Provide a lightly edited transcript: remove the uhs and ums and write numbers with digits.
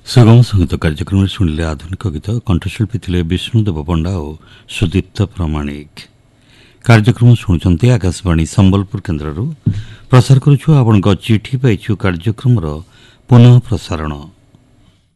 सुगम संगीत कार्यक्रम शुणिले आधुनिक गीत कंठशिल्पी थे विष्णुदेव पंडा और सुदीप्त प्रमाणिक। कार्यक्रम शुणुंट आकाशवाणी संबलपुर केन्द्र प्रसार करुछु आपण चिठी पाइछु कार्यक्रम पुनः प्रसारण।